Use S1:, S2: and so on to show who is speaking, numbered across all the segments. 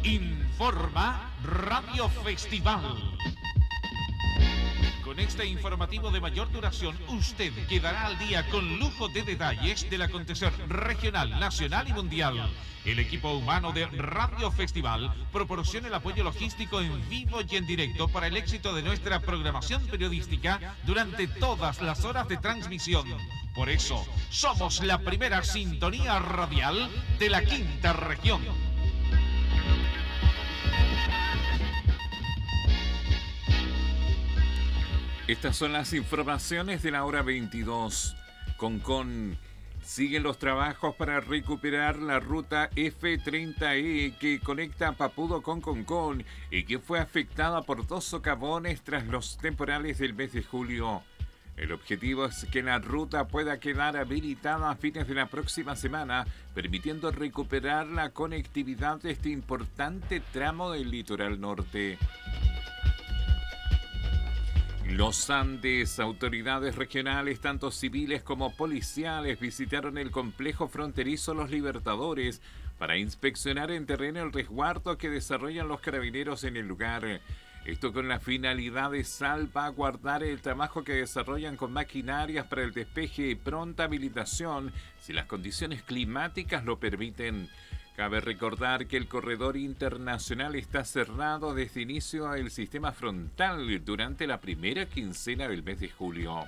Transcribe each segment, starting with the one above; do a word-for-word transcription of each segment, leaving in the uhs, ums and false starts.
S1: Informa Radio Festival. Con este informativo de mayor duración, usted quedará al día con lujo de detalles del acontecer regional, nacional y mundial. El equipo humano de Radio Festival proporciona el apoyo logístico en vivo y en directo para el éxito de nuestra programación periodística durante todas las horas de transmisión. Por eso, somos la primera sintonía radial de la quinta región.
S2: Estas son las informaciones de la hora veintidós. Concón. Siguen los trabajos para recuperar la ruta F treinta E que conecta Papudo con Concón y que fue afectada por dos socavones tras los temporales del mes de julio. El objetivo es que la ruta pueda quedar habilitada a fines de la próxima semana, permitiendo recuperar la conectividad de este importante tramo del litoral norte. Los Andes, autoridades regionales, tanto civiles como policiales, visitaron el complejo fronterizo Los Libertadores para inspeccionar en terreno el resguardo que desarrollan los carabineros en el lugar. Esto con la finalidad de salvaguardar el trabajo que desarrollan con maquinarias para el despeje y pronta habilitación, si las condiciones climáticas lo permiten. Cabe recordar que el corredor internacional está cerrado desde inicio del sistema frontal durante la primera quincena del mes de julio.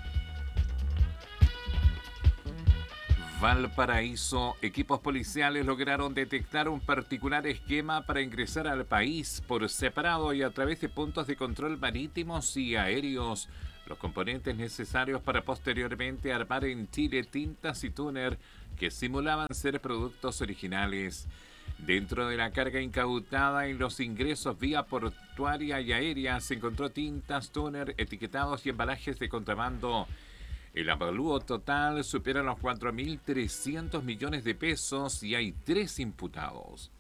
S2: Valparaíso, equipos policiales lograron detectar un particular esquema para ingresar al país por separado y a través de puntos de control marítimos y aéreos. Los componentes necesarios para posteriormente armar en Chile tintas y túner que simulaban ser productos originales. Dentro de la carga incautada en los ingresos vía portuaria y aérea se encontró tintas, túner, etiquetados y embalajes de contrabando. El avalúo total supera los cuatro mil trescientos millones de pesos y hay tres imputados.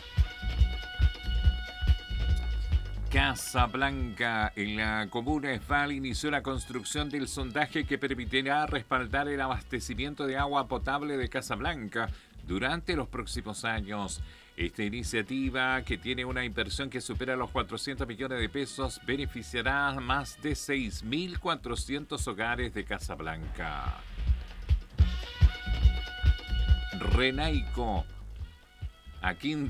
S2: Casablanca, en la comuna Esval, inició la construcción del sondaje que permitirá respaldar el abastecimiento de agua potable de Casablanca durante los próximos años. Esta iniciativa, que tiene una inversión que supera los cuatrocientos millones de pesos, beneficiará a más de seis mil cuatrocientos hogares de Casablanca. Renaico, aquí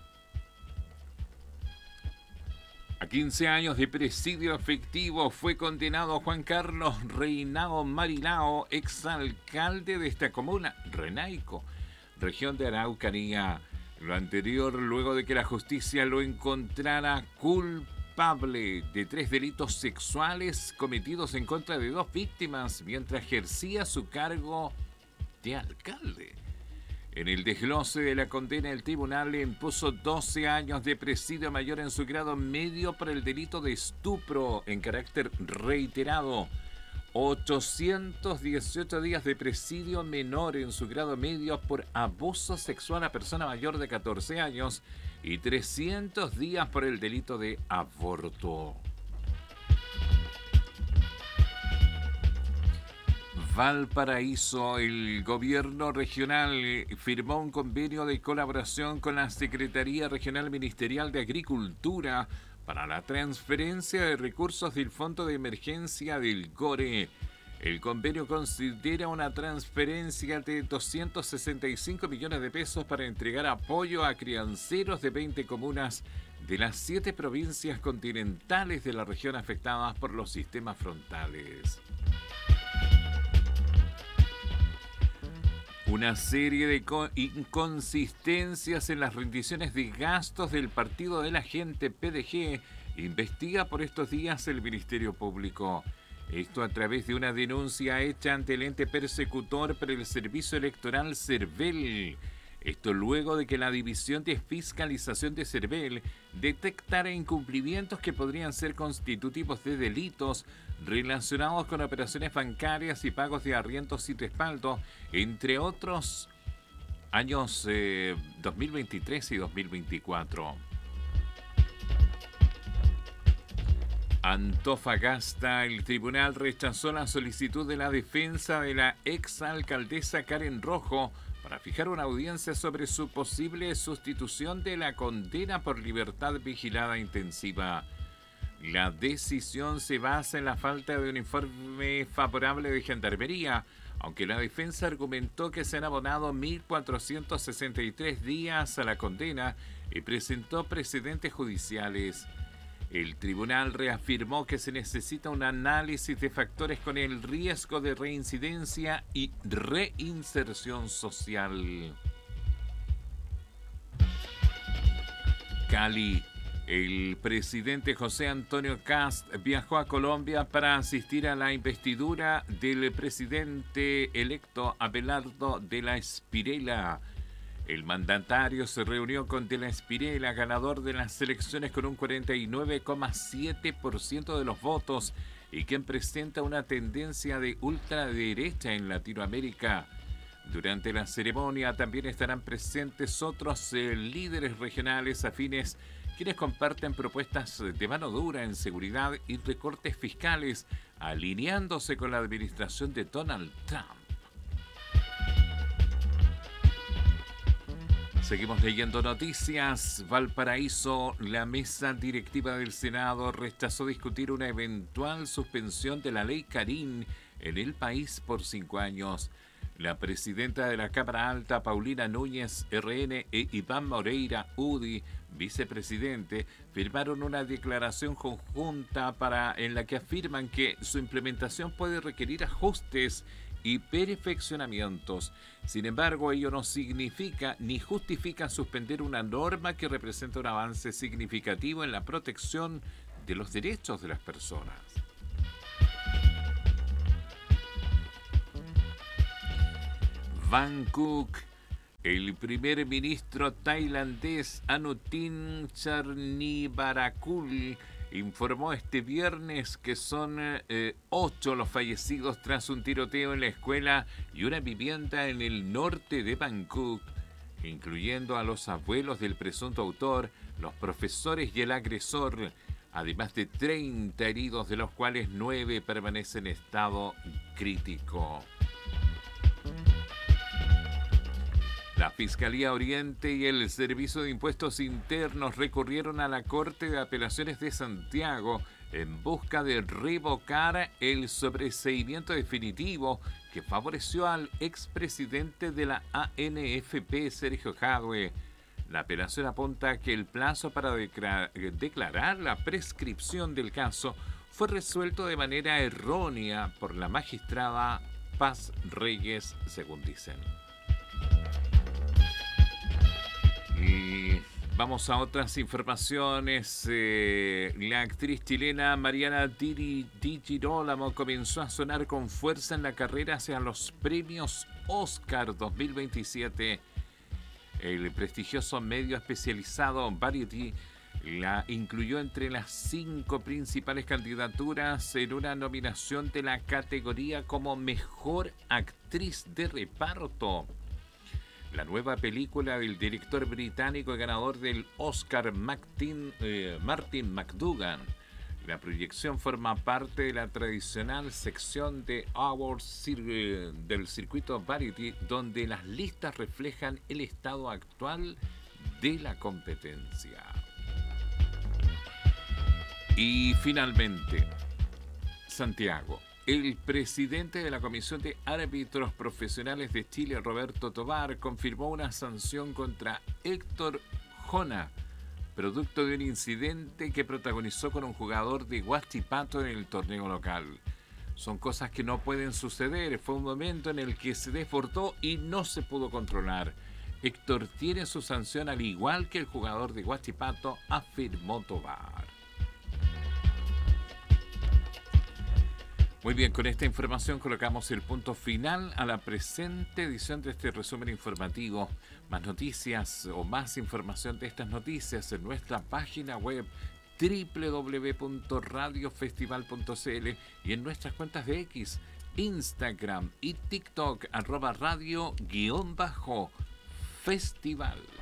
S2: A quince años de presidio efectivo fue condenado Juan Carlos Reinao Marilao, exalcalde de esta comuna, Renaico, región de Araucanía. Lo anterior luego de que la justicia lo encontrara culpable de tres delitos sexuales cometidos en contra de dos víctimas mientras ejercía su cargo de alcalde. En el desglose de la condena, el tribunal le impuso doce años de presidio mayor en su grado medio por el delito de estupro en carácter reiterado, ochocientos dieciocho días de presidio menor en su grado medio por abuso sexual a persona mayor de catorce años y trescientos días por el delito de aborto. Valparaíso, el gobierno regional firmó un convenio de colaboración con la Secretaría Regional Ministerial de Agricultura para la transferencia de recursos del Fondo de Emergencia del GORE. El convenio considera una transferencia de doscientos sesenta y cinco millones de pesos para entregar apoyo a crianceros de veinte comunas de las siete provincias continentales de la región afectadas por los sistemas frontales. Una serie de inconsistencias en las rendiciones de gastos del Partido de la Gente, P D G, investiga por estos días el Ministerio Público. Esto a través de una denuncia hecha ante el ente persecutor por el Servicio Electoral CERVEL. Esto luego de que la División de Fiscalización de CERVEL detectara incumplimientos que podrían ser constitutivos de delitos relacionados con operaciones bancarias y pagos de arriendos y respaldo, entre otros años eh, dos mil veintitrés y dos mil veinticuatro. Antofagasta, el tribunal rechazó la solicitud de la defensa de la exalcaldesa Karen Rojo para fijar una audiencia sobre su posible sustitución de la condena por libertad vigilada intensiva. La decisión se basa en la falta de un informe favorable de Gendarmería, aunque la defensa argumentó que se han abonado mil cuatrocientos sesenta y tres días a la condena y presentó precedentes judiciales. El tribunal reafirmó que se necesita un análisis de factores con el riesgo de reincidencia y reinserción social. Cali. El presidente José Antonio Kast viajó a Colombia para asistir a la investidura del presidente electo Abelardo de la Espriella. El mandatario se reunió con de la Espriella, ganador de las elecciones con un cuarenta y nueve coma siete por ciento de los votos y quien presenta una tendencia de ultraderecha en Latinoamérica. Durante la ceremonia también estarán presentes otros eh, líderes regionales afines quienes comparten propuestas de mano dura en seguridad y recortes fiscales, alineándose con la administración de Donald Trump. Seguimos leyendo noticias. Valparaíso, la mesa directiva del Senado rechazó discutir una eventual suspensión de la ley Carín en el país por cinco años. La presidenta de la Cámara Alta, Paulina Núñez, R N, e Iván Moreira, U D I, vicepresidente, firmaron una declaración conjunta para, en la que afirman que su implementación puede requerir ajustes y perfeccionamientos. Sin embargo, ello no significa ni justifica suspender una norma que representa un avance significativo en la protección de los derechos de las personas. Bangkok. El primer ministro tailandés Anutin Charnvirakul informó este viernes que son eh, ocho los fallecidos tras un tiroteo en la escuela y una vivienda en el norte de Bangkok, incluyendo a los abuelos del presunto autor, los profesores y el agresor, además de treinta heridos, de los cuales nueve permanecen en estado crítico. La Fiscalía Oriente y el Servicio de Impuestos Internos recurrieron a la Corte de Apelaciones de Santiago en busca de revocar el sobreseimiento definitivo que favoreció al expresidente de la A N F P, Sergio Jadue. La apelación apunta a que el plazo para declarar, declarar la prescripción del caso fue resuelto de manera errónea por la magistrada Paz Reyes, según dicen. Y vamos a otras informaciones. Eh, la actriz chilena Mariana Di Girolamo comenzó a sonar con fuerza en la carrera hacia los premios Oscar dos mil veintisiete. El prestigioso medio especializado Variety la incluyó entre las cinco principales candidaturas en una nominación de la categoría como Mejor Actriz de Reparto. La nueva película del director británico y ganador del Oscar Martin, eh, Martin McDonagh. La proyección forma parte de la tradicional sección de Awards cir- del circuito Variety, donde las listas reflejan el estado actual de la competencia. Y finalmente, Santiago. El presidente de la Comisión de Árbitros Profesionales de Chile, Roberto Tovar, confirmó una sanción contra Héctor Jona, producto de un incidente que protagonizó con un jugador de Huachipato en el torneo local. Son cosas que no pueden suceder. Fue un momento en el que se desbordó y no se pudo controlar. Héctor tiene su sanción al igual que el jugador de Huachipato, afirmó Tovar. Muy bien, con esta información colocamos el punto final a la presente edición de este resumen informativo. Más noticias o más información de estas noticias en nuestra página web doble u doble u doble u punto radio festival punto c l y en nuestras cuentas de X, Instagram y TikTok, arroba radio guión bajo festival.